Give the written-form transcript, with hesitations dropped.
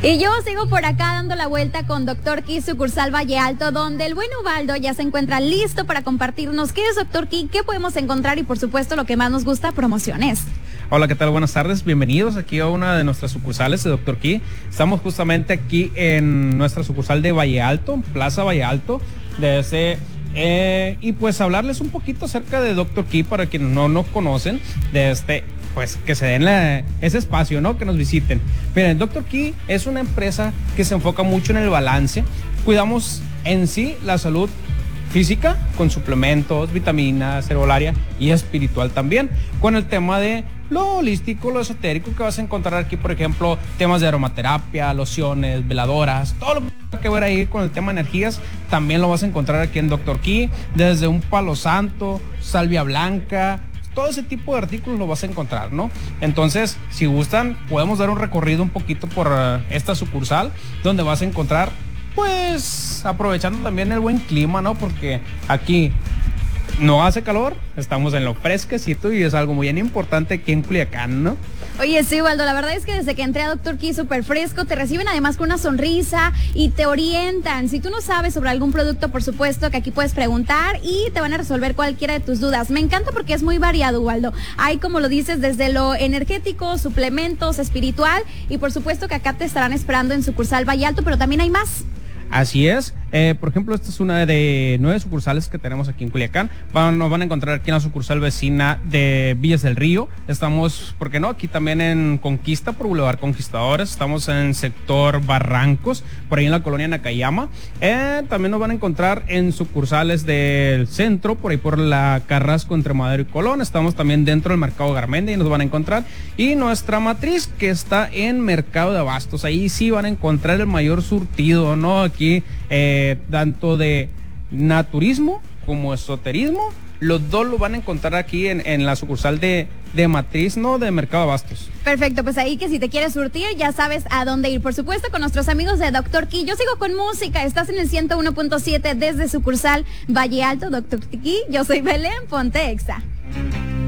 Y yo sigo por acá dando la vuelta con Dr. Key, sucursal Valle Alto, donde el buen Ubaldo ya se encuentra listo para compartirnos qué es Dr. Key, qué podemos encontrar y por supuesto lo que más nos gusta, promociones. Hola, ¿qué tal? Buenas tardes, bienvenidos aquí a una de nuestras sucursales de Dr. Key. Estamos justamente aquí en nuestra sucursal de Valle Alto, Plaza Valle Alto, y pues hablarles un poquito acerca de Dr. Key para quienes no nos conocen, pues que se den ese espacio, ¿no? Que nos visiten. Miren, Dr. Key es una empresa que se enfoca mucho en el balance. Cuidamos en sí la salud física con suplementos, vitaminas, herbolaria y espiritual también, con el tema de lo holístico, lo esotérico que vas a encontrar aquí, por ejemplo, temas de aromaterapia, lociones, veladoras, todo lo que ver ahí con el tema de energías, también lo vas a encontrar aquí en Dr. Key, desde un palo santo, salvia blanca, todo ese tipo de artículos lo vas a encontrar, ¿no? Entonces, si gustan, podemos dar un recorrido un poquito por esta sucursal, donde vas a encontrar, pues, aprovechando también el buen clima, ¿no? Porque aquí no hace calor, estamos en lo fresquecito y es algo muy bien importante aquí en Culiacán, ¿no? Oye, sí, Waldo, la verdad es que desde que entré a Dr. Key súper fresco, te reciben además con una sonrisa y te orientan. Si tú no sabes sobre algún producto, por supuesto que aquí puedes preguntar y te van a resolver cualquiera de tus dudas. Me encanta porque es muy variado, Waldo. Hay, como lo dices, desde lo energético, suplementos, espiritual y por supuesto que acá te estarán esperando en sucursal Valle Alto, pero también hay más. Así es, por ejemplo, esta es una de 9 sucursales que tenemos aquí en Culiacán. Nos van a encontrar aquí en la sucursal vecina de Villas del Río. Estamos, ¿por qué no? Aquí también en Conquista, por Boulevard Conquistadores. Estamos en sector Barrancos, por ahí en la colonia Nakayama. También nos van a encontrar en sucursales del centro, por ahí por la Carrasco entre Madero y Colón. Estamos también dentro del Mercado Garmendia y nos van a encontrar. Y nuestra matriz que está en Mercado de Abastos. Ahí sí van a encontrar el mayor surtido, ¿no? Aquí tanto de naturismo como esoterismo, los dos lo van a encontrar aquí en la sucursal de matriz, ¿no? De Mercado Abastos. Perfecto, pues ahí que si te quieres surtir ya sabes a dónde ir. Por supuesto con nuestros amigos de Dr. Key. Yo sigo con música, estás en el 101.7 desde sucursal Valle Alto, Dr. Key. Yo soy Belén, ponte Exa.